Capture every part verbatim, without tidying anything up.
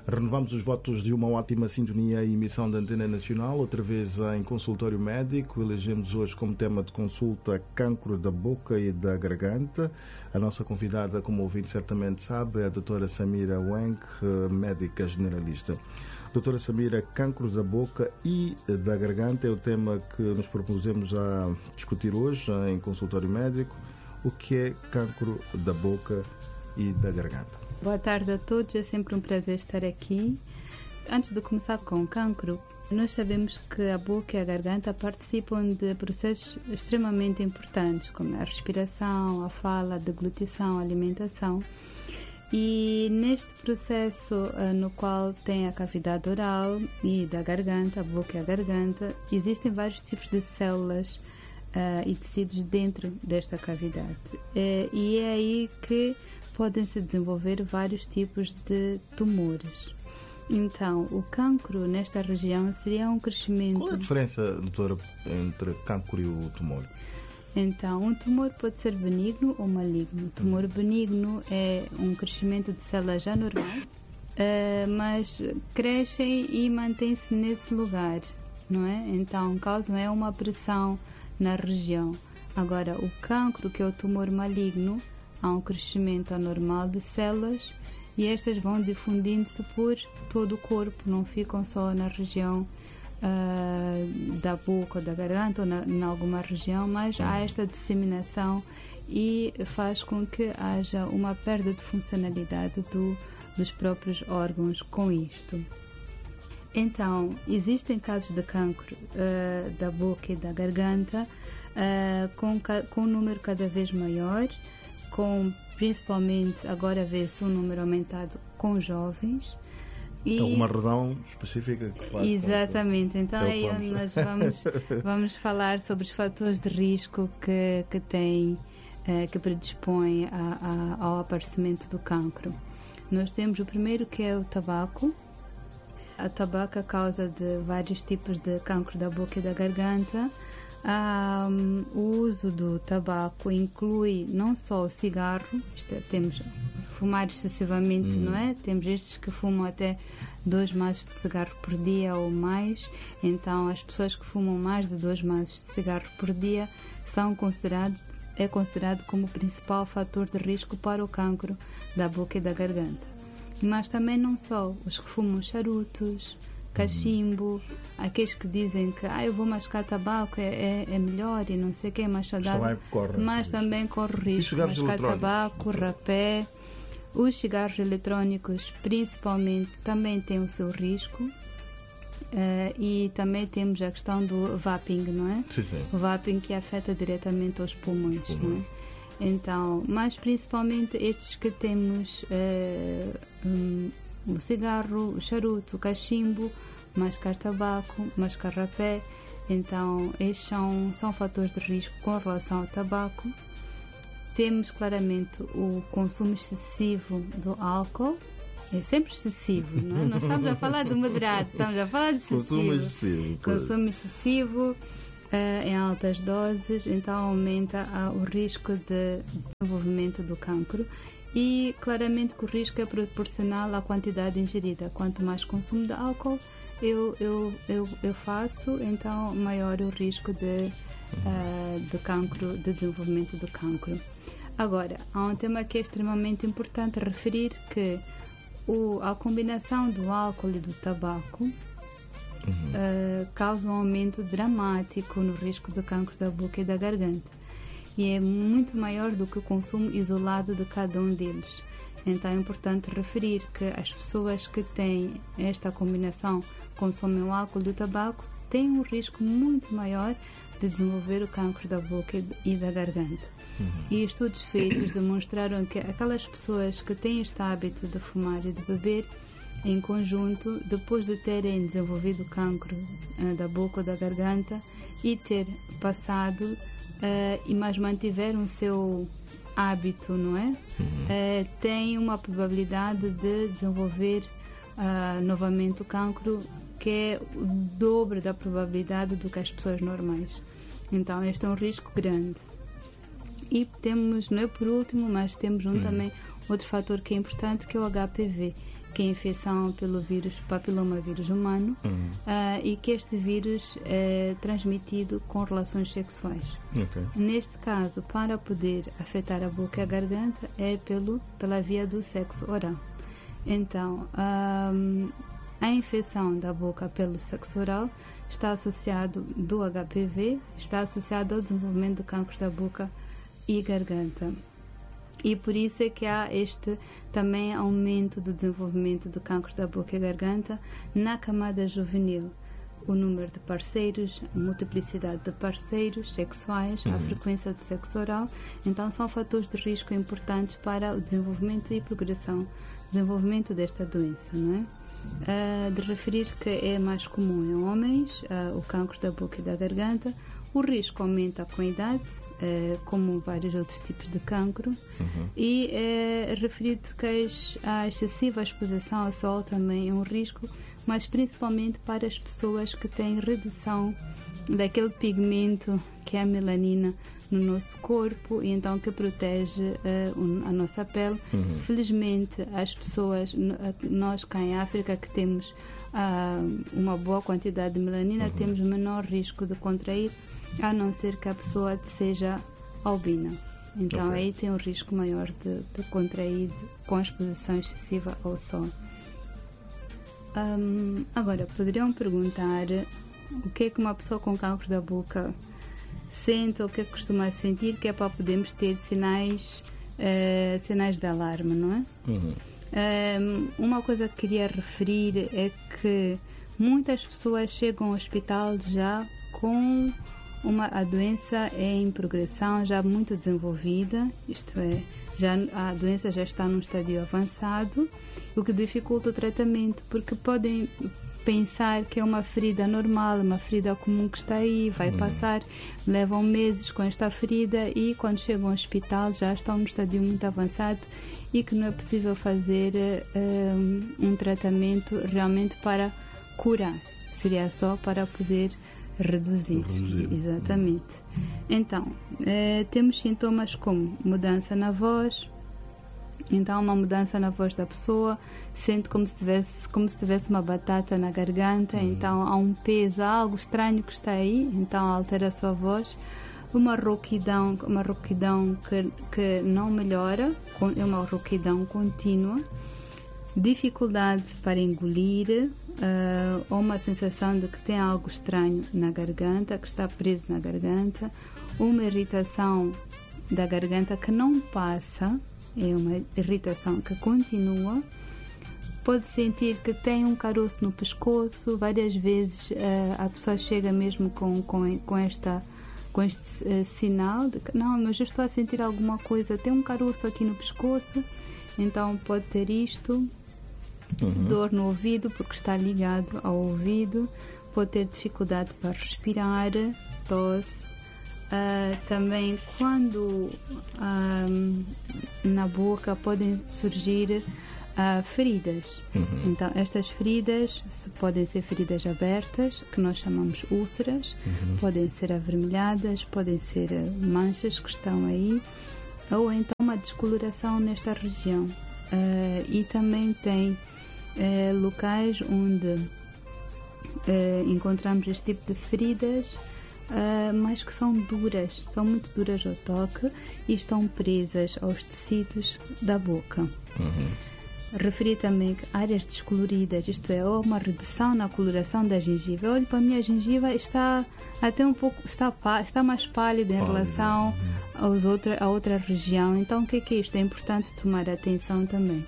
Renovamos os votos de uma ótima sintonia e emissão da Antena Nacional, outra vez em consultório médico. Elegemos hoje como tema de consulta cancro da boca e da garganta. A nossa convidada, como o ouvinte certamente sabe, é a doutora Samira Weng, médica generalista. Doutora Samira, cancro da boca e da garganta é o tema que nos propusemos a discutir hoje em consultório médico. O que é cancro da boca e da garganta? Boa tarde a todos, é sempre um prazer estar aqui. Antes de começar com o cancro, nós sabemos que a boca e a garganta participam de processos extremamente importantes, como a respiração, a fala, a deglutição, a alimentação. E neste processo uh, no qual tem a cavidade oral e da garganta, a boca e a garganta, existem vários tipos de células uh, e tecidos dentro desta cavidade. Uh, e é aí que podem se desenvolver vários tipos de tumores. Então, o cancro nesta região seria um crescimento... Qual é a diferença, doutora, entre cancro e o tumor? Então, um tumor pode ser benigno ou maligno. O tumor benigno é um crescimento de células já normal, uh, mas crescem e mantêm-se nesse lugar, não é? Então, causam é uma pressão na região. Agora, o cancro, que é o tumor maligno, há um crescimento anormal de células e estas vão difundindo-se por todo o corpo, não ficam só na região uh, da boca ou da garganta ou na, em alguma região, mas há esta disseminação e faz com que haja uma perda de funcionalidade do, dos próprios órgãos com isto. Então, existem casos de cancro uh, da boca e da garganta uh, com, com um número cada vez maior, com principalmente agora vê-se um número aumentado com jovens. E alguma razão específica que faz? Exatamente, então é aí onde nós vamos, vamos falar sobre os fatores de risco que, que têm, eh, que predispõem a, a, ao aparecimento do cancro. Nós temos o primeiro, que é o tabaco. A tabaco é a causa de vários tipos de cancro da boca e da garganta. Um, o uso do tabaco inclui não só o cigarro, isto é, temos fumar excessivamente, hum. não é? Temos estes que fumam até dois maços de cigarro por dia ou mais. Então, as pessoas que fumam mais de dois maços de cigarro por dia são considerados, é considerado como o principal fator de risco para o cancro da boca e da garganta. Mas também não só os que fumam charutos, cachimbo, aqueles que dizem que ah, eu vou mascar tabaco, é, é, é melhor e não sei o que, é mais saudável, corre, mas também corre risco. Mascar tabaco, rapé, os cigarros eletrônicos principalmente também têm o seu risco. Uh, e também temos a questão do vaping, não é? Sim, sim. O vaping que afeta diretamente os pulmões, os pulmões. Não é? Então, mas principalmente estes que temos uh, um, o cigarro, o charuto, o cachimbo, mascar tabaco, mascar rapé. Então, estes são, são fatores de risco com relação ao tabaco. Temos claramente o consumo excessivo do álcool. É sempre excessivo, não é? Não estamos a falar de moderado, estamos a falar de excessivo. Consumo excessivo. Consumo excessivo uh, em altas doses, então aumenta uh, o risco de desenvolvimento do cancro. E claramente que o risco é proporcional à quantidade ingerida. Quanto mais consumo de álcool eu, eu, eu, eu faço, então maior o risco de, uh, de cancro, de desenvolvimento do cancro. Agora, há um tema que é extremamente importante referir, que o, a combinação do álcool e do tabaco uhum. uh, causa um aumento dramático no risco do cancro da boca e da garganta. E é muito maior do que o consumo isolado de cada um deles. Então é importante referir que as pessoas que têm esta combinação, consomem o álcool e o tabaco, têm um risco muito maior de desenvolver o cancro da boca e da garganta. Uhum. E estudos feitos demonstraram que aquelas pessoas que têm este hábito de fumar e de beber, em conjunto, depois de terem desenvolvido o cancro uh, da boca ou da garganta e ter passado Uh, e mas mantiveram o seu hábito, não é? Uhum. Uh, tem uma probabilidade de desenvolver uh, novamente o cancro que é o dobro da probabilidade do que as pessoas normais. Então este é um risco grande. E temos, não é por último, mas temos um uhum. também outro fator que é importante, que é o H P V, que é a infecção pelo vírus, papilomavírus humano, uhum. uh, e que este vírus é transmitido com relações sexuais. Okay. Neste caso, para poder afetar a boca e a garganta, é pelo, pela via do sexo oral. Então, um, a infecção da boca pelo sexo oral está associado do H P V, está associado ao desenvolvimento do cancro da boca e garganta. E por isso é que há este também aumento do desenvolvimento do cancro da boca e garganta na camada juvenil. O número de parceiros, a multiplicidade de parceiros sexuais, uhum. a frequência de sexo oral. Então, são fatores de risco importantes para o desenvolvimento e progressão, desenvolvimento desta doença, não é? Uh, de referir que é mais comum em homens, uh, o cancro da boca e da garganta. O risco aumenta com a idade, uh, como vários outros tipos de cancro. Uhum. E é uh, referido que a excessiva exposição ao sol também é um risco, mas principalmente para as pessoas que têm redução daquele pigmento que é a melanina no nosso corpo e então que protege uh, a nossa pele. Uhum. Felizmente, as pessoas, nós cá em África, que temos uh, uma boa quantidade de melanina, uhum. temos menor risco de contrair, a não ser que a pessoa seja albina. Então, okay. aí tem um risco maior de, de contrair com a exposição excessiva ao sol. Um, agora, poderiam perguntar o que é que uma pessoa com cancro da boca sente ou o que é que costuma sentir, que é para podermos ter sinais, uh, sinais de alarme, não é? Uhum. Um, uma coisa que queria referir é que muitas pessoas chegam ao hospital já com uma, a doença em progressão, já muito desenvolvida, isto é, já, a doença já está num estádio avançado, o que dificulta o tratamento, porque podem pensar que é uma ferida normal, uma ferida comum que está aí, vai uhum. passar, levam meses com esta ferida e quando chegam ao hospital já estão num estádio muito avançado e que não é possível fazer um, um tratamento realmente para curar, seria só para poder reduzir. reduzir. Exatamente. Uhum. Então, eh, temos sintomas como mudança na voz. Então, uma mudança na voz da pessoa, sente como se tivesse, como se tivesse uma batata na garganta, uhum. então há um peso, há algo estranho que está aí, então altera a sua voz. Uma rouquidão, uma rouquidão que, que não melhora, é uma rouquidão contínua. Dificuldade para engolir, uh, ou uma sensação de que tem algo estranho na garganta, que está preso na garganta. Uma irritação da garganta que não passa, é uma irritação que continua. Pode sentir que tem um caroço no pescoço. Várias vezes uh, a pessoa chega mesmo com, com, com, esta, com este uh, sinal de que não, mas eu estou a sentir alguma coisa, tem um caroço aqui no pescoço. Então pode ter isto. Uhum. Dor no ouvido porque está ligado ao ouvido. Pode ter dificuldade para respirar, tosse. Uh, também quando uh, na boca podem surgir uh, feridas. Uhum. Então estas feridas podem ser feridas abertas, que nós chamamos úlceras, uhum. podem ser avermelhadas, podem ser manchas que estão aí, ou então uma descoloração nesta região. Uh, e também tem uh, locais onde uh, encontramos este tipo de feridas, Uh, mas que são duras, são muito duras ao toque e estão presas aos tecidos da boca. Uhum. Referi também que áreas descoloridas, isto é, ou uma redução na coloração da gengiva. Olha, para a minha gengiva está até um pouco, está, está mais pálida em relação aos outra, a outra região. Então, o que é que é isto? É importante tomar atenção também.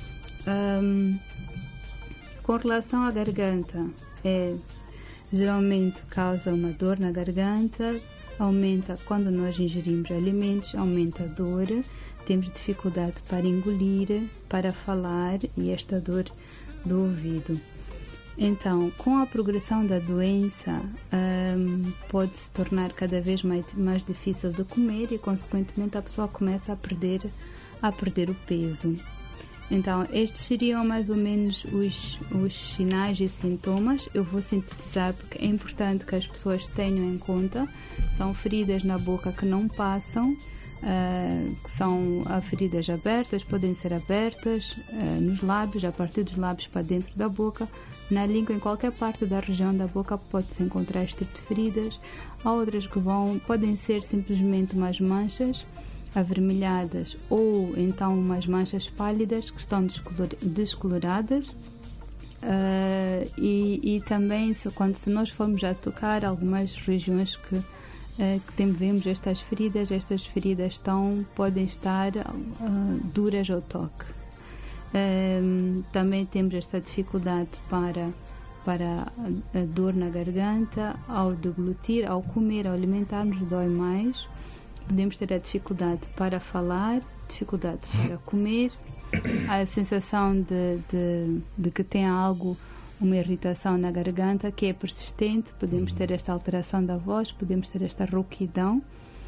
Um, com relação à garganta, é... geralmente causa uma dor na garganta, aumenta quando nós ingerimos alimentos, aumenta a dor, temos dificuldade para engolir, para falar e esta dor do ouvido. Então, com a progressão da doença, um, pode se tornar cada vez mais, mais difícil de comer e, consequentemente, a pessoa começa a perder, a perder o peso. Então, estes seriam mais ou menos os, os sinais e sintomas. Eu vou sintetizar porque é importante que as pessoas tenham em conta. São feridas na boca que não passam, uh, que são uh, feridas abertas, podem ser abertas uh, nos lábios, a partir dos lábios para dentro da boca, na língua, em qualquer parte da região da boca pode-se encontrar este tipo de feridas. Há outras que vão, podem ser simplesmente umas manchas avermelhadas ou então umas manchas pálidas que estão descolor, descoloradas. Uh, e, e também se, quando se nós formos a tocar algumas regiões que, uh, que tem, vemos estas feridas, estas feridas estão, podem estar uh, duras ao toque. Uh, também temos esta dificuldade para, para a, a dor na garganta, ao deglutir, ao comer, ao alimentar-nos dói mais. Podemos ter a dificuldade para falar, dificuldade para comer, a sensação de, de, de que tem algo, uma irritação na garganta que é persistente, podemos ter esta alteração da voz, podemos ter esta rouquidão,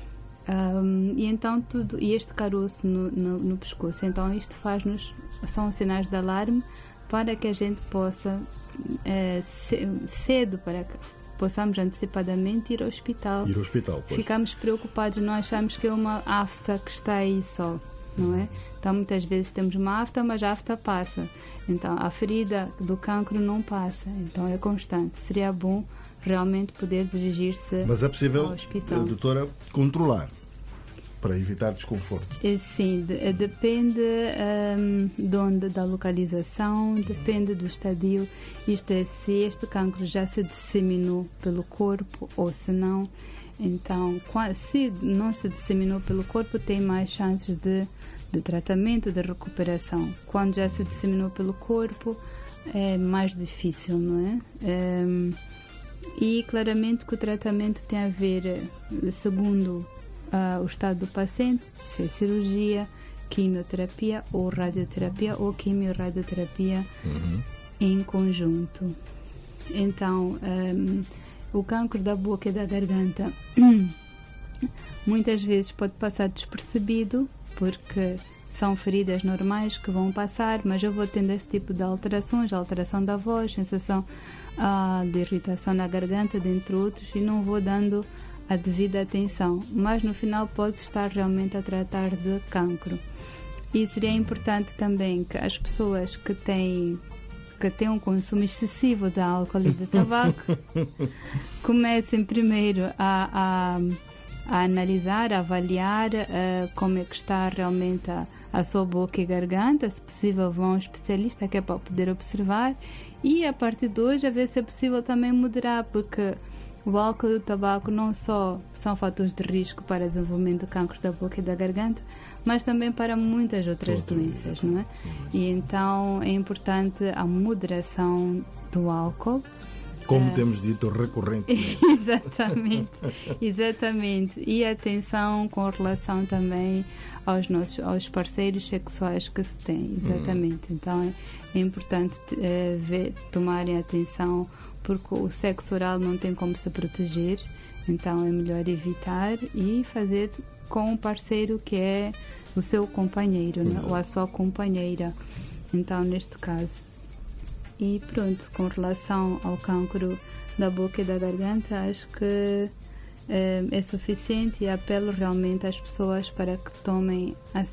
um, e então tudo, e este caroço no, no, no pescoço, então isto faz-nos, são sinais de alarme para que a gente possa é, cedo, para que possamos antecipadamente ir ao hospital. Ir ao hospital, pois. Ficamos preocupados, não achamos que é uma afta que está aí só, não é? Então muitas vezes temos uma afta, mas a afta passa. Então a ferida do cancro não passa, então é constante. Seria bom realmente poder dirigir-se Mas é possível, ao hospital. doutora, controlar para evitar desconforto? Sim, de, depende um, de onde, da localização, depende do estadio. Isto é, se este cancro já se disseminou pelo corpo ou se não. Então, se não se disseminou pelo corpo, tem mais chances de, de tratamento, de recuperação. Quando já se disseminou pelo corpo, é mais difícil, não é? é e claramente que o tratamento tem a ver, segundo uh, o estado do paciente, se é cirurgia, quimioterapia ou radioterapia ou quimio-radioterapia uhum. em conjunto. Então, um, o cancro da boca e da garganta muitas vezes pode passar despercebido porque são feridas normais que vão passar, mas eu vou tendo este tipo de alterações, alteração da voz, sensação ah, de irritação na garganta, dentre outros, e não vou dando a devida atenção, mas no final pode estar realmente a tratar de cancro. E seria importante também que as pessoas que têm que têm um consumo excessivo de álcool e de tabaco comecem primeiro a, a, a analisar, a avaliar uh, como é que está realmente a, a sua boca e garganta, se possível vão ao especialista que é para poder observar, e a partir de hoje a ver se é possível também moderar, porque o álcool e o tabaco não só são fatores de risco para o desenvolvimento do cancro da boca e da garganta, mas também para muitas outras Todo doenças, não é? E então é importante a moderação do álcool. Como uh, temos dito, recorrente. exatamente, exatamente. E atenção com relação também aos nossos aos parceiros sexuais que se têm, exatamente. Hum. Então é, é importante uh, ver, tomarem atenção, porque o sexo oral não tem como se proteger, então é melhor evitar e fazer com um parceiro que é o seu companheiro, né? Ou a sua companheira, então neste caso. E pronto, com relação ao cancro da boca e da garganta, acho que é, é suficiente, e apelo realmente às pessoas para que tomem a